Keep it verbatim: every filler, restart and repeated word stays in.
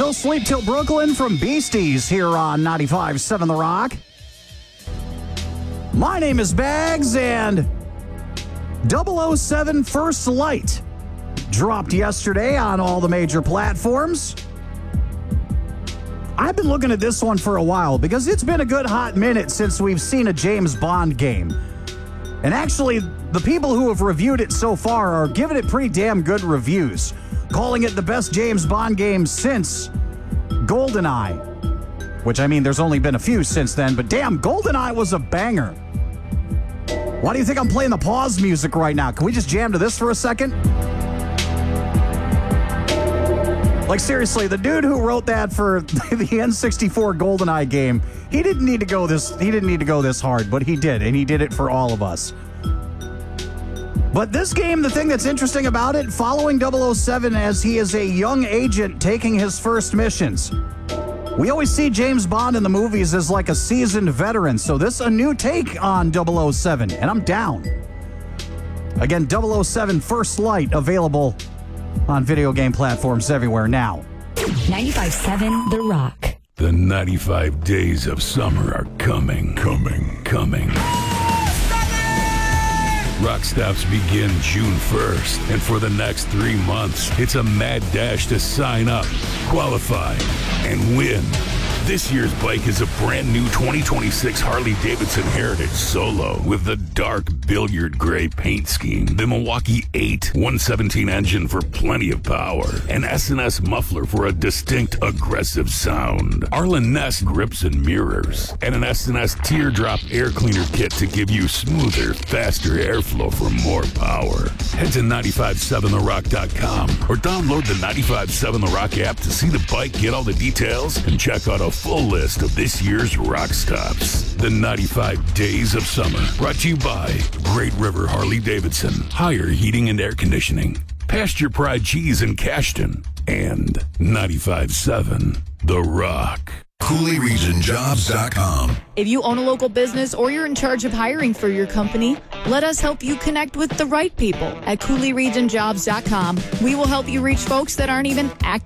No Sleep Till Brooklyn from Beasties here on ninety-five point seven The Rock. My name is Bags, and double oh seven First Light dropped yesterday on all the major platforms. I've been looking at this one for a while because it's been a good hot minute since we've seen a James Bond game. And actually, the people who have reviewed it so far are giving it pretty damn good reviews, calling it the best James Bond game since GoldenEye. Which, I mean, there's only been a few since then, but damn, GoldenEye was a banger. Why do you think I'm playing the pause music right now? Can we just jam to this for a second? Like, seriously, the dude who wrote that for the N sixty-four GoldenEye game, he didn't need to go this he didn't need to go this hard, but he did, and he did it for all of us. But this game, the thing that's interesting about it, following double oh seven as he is a young agent taking his first missions. We always see James Bond in the movies as like a seasoned veteran, so this is a new take on double oh seven, and I'm down. Again, double oh seven First Light available on video game platforms everywhere now. ninety-five point seven The Rock. The ninety-five days of summer are coming. Coming. Coming. Rock Stops begin June first, and for the next three months, it's a mad dash to sign up, qualify, and win. This year's bike is a brand new twenty twenty-six Harley-Davidson Heritage Solo with the dark billiard gray paint scheme, the Milwaukee eight one seventeen engine for plenty of power, an S and S muffler for a distinct aggressive sound, Arlen Ness grips and mirrors, and an S and S teardrop air cleaner kit to give you smoother, faster airflow for more power. Head to nine five seven the rock dot com or download the ninety-five point seven The Rock app to see the bike, get all the details, and check out a full list of this year's Rock Stops. The ninety-five Days of Summer, brought to you by Great River Harley-Davidson, Higher Heating and Air Conditioning, Pasture Pride Cheese in Cashton, and ninety-five point seven The Rock. Cooley Region Jobs dot com. If you own a local business or you're in charge of hiring for your company, let us help you connect with the right people at Cooley Region Jobs dot com. We will help you reach folks that aren't even active